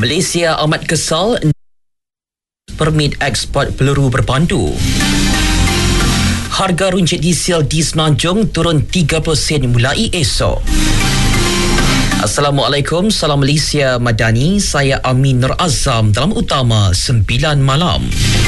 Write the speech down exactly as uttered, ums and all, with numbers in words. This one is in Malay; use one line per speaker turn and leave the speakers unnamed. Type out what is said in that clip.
Malaysia amat kesal permit ekspor peluru berpandu. Harga runcit diesel di Semenanjung turun tiga puluh sen mulai esok. Assalamualaikum, salam Malaysia Madani. Saya Amin Nur Azam dalam Utama sembilan malam.